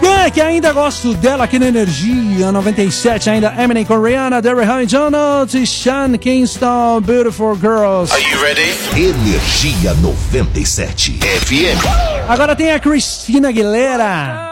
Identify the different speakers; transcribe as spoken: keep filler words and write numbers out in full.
Speaker 1: É, que ainda gosto dela aqui na Energia noventa e sete, ainda Eminem com Rihanna, Derry Honey Jones e Sean Kingston, Beautiful Girls.
Speaker 2: Are you ready?
Speaker 3: Energia noventa e sete F M.
Speaker 1: Agora tem a Christina Aguilera.